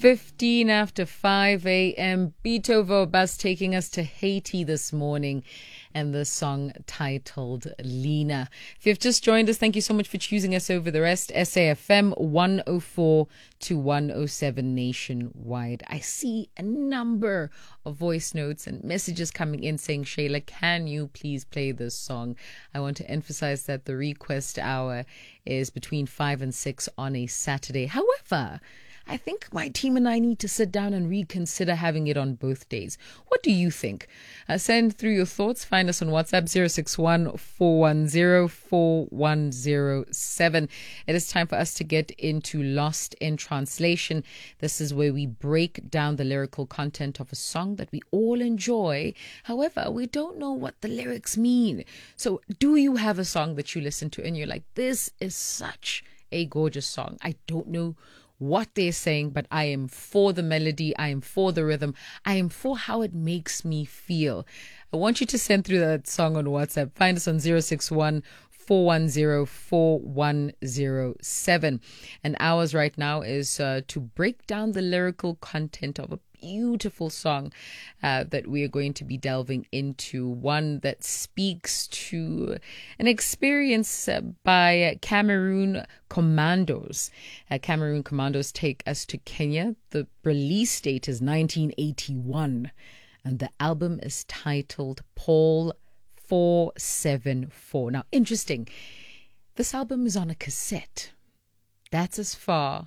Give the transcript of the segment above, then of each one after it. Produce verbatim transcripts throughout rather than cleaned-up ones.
fifteen after five a.m. Beethoven bus taking us to Haiti this morning, and the song titled Lena. If you've just joined us, thank you so much for choosing us over the rest. S A F M one oh four to one oh seven nationwide. I see a number of voice notes and messages coming in saying, Shayla, can you please play this song? I want to emphasize that the request hour is between five and six on a Saturday. However, I think my team and I need to sit down and reconsider having it on both days. What do you think? Uh, send through your thoughts. Find us on WhatsApp zero six one, four one zero, four one zero seven. It is time for us to get into Lost in Translation. This is where we break down the lyrical content of a song that we all enjoy. However, we don't know what the lyrics mean. So do you have a song that you listen to and you're like, this is such a gorgeous song? I don't know what they're saying, but I am for the melody, I am for the rhythm, I am for how it makes me feel. I want you to send through that song on WhatsApp. Find us on zero six one, four one zero, four one zero seven. And ours right now is uh, to break down the lyrical content of a beautiful song uh, that we are going to be delving into, one that speaks to an experience uh, by Cameroon Commandos. Uh, Cameroon Commandos take us to Kenya. The release date is nineteen eighty-one, and the album is titled Paul four seven four. Now, interesting, this album is on a cassette. That's as far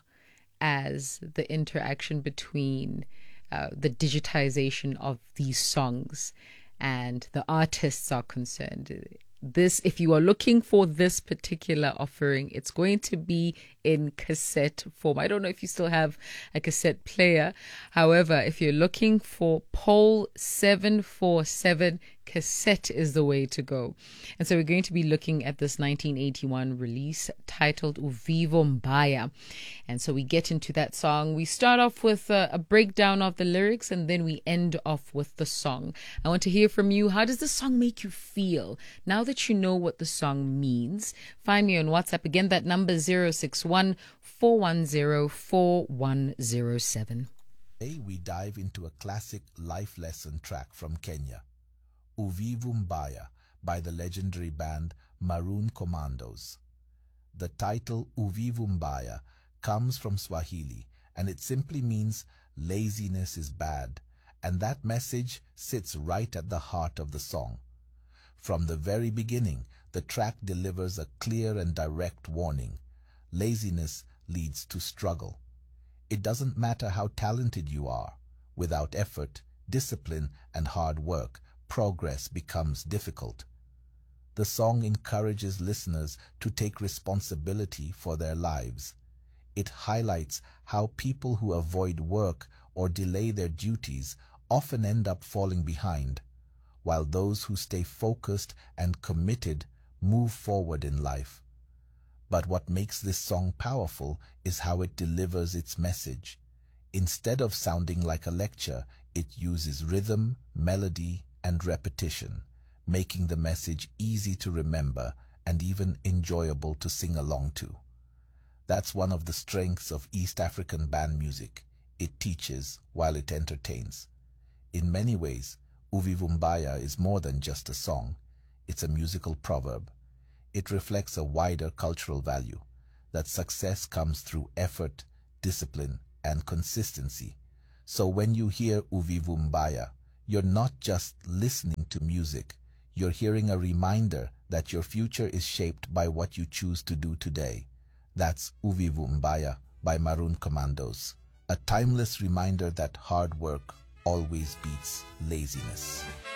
as the interaction between Uh, the digitization of these songs and the artists are concerned. This, if you are looking for this particular offering, it's going to be in cassette form. I don't know if you still have a cassette player. However, if you're looking for Paul seven four seven, cassette is the way to go. And so we're going to be looking at this nineteen eighty-one release titled Uvivo Mbaya. And so we get into that song. We start off with a, a breakdown of the lyrics, and then we end off with the song. I want to hear from you. How does the song make you feel? Now that you know what the song means, find me on WhatsApp. Again, that number zero six one, four one zero, four one zero seven. Today we dive into a classic life lesson track from Kenya, Uvivu Mbaya by the legendary band Maroon Commandos. The title Uvivu Mbaya comes from Swahili, and it simply means laziness is bad, and that message sits right at the heart of the song. From the very beginning, the track delivers a clear and direct warning. Laziness leads to struggle. It doesn't matter how talented you are. Without effort, discipline, and hard work, progress becomes difficult. The song encourages listeners to take responsibility for their lives. It highlights how people who avoid work or delay their duties often end up falling behind, while those who stay focused and committed move forward in life. But what makes this song powerful is how it delivers its message. Instead of sounding like a lecture, it uses rhythm, melody, and repetition, making the message easy to remember and even enjoyable to sing along to. That's one of the strengths of East African band music. It teaches while it entertains. In many ways, Uvivu Mbaya is more than just a song. It's a musical proverb. It reflects a wider cultural value, that success comes through effort, discipline, and consistency. So when you hear Uvivu Mbaya, you're not just listening to music, you're hearing a reminder that your future is shaped by what you choose to do today. That's Uvivu Mbaya by Maroon Commandos, a timeless reminder that hard work always beats laziness.